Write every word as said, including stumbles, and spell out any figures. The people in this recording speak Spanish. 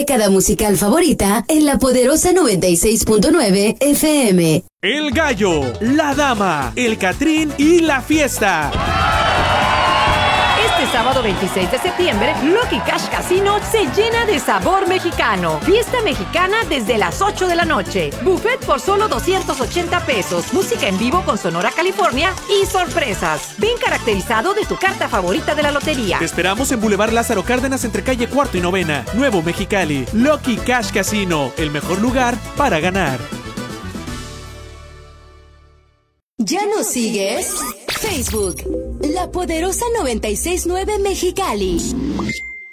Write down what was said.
década musical favorita en la poderosa noventa y seis punto nueve F M. El Gallo, la Dama, el Catrín y la Fiesta. Este sábado veintiséis de septiembre, Lucky Cash Casino se llena de sabor mexicano. Fiesta mexicana desde las ocho de la noche. Buffet por solo doscientos ochenta pesos. Música en vivo con Sonora California y sorpresas. Ven caracterizado de tu carta favorita de la lotería. Te esperamos en Boulevard Lázaro Cárdenas entre calle Cuarto y Novena, Nuevo Mexicali. Lucky Cash Casino, el mejor lugar para ganar. ¿Ya nos sigues? Facebook, La Poderosa noventa y seis punto nueve Mexicali.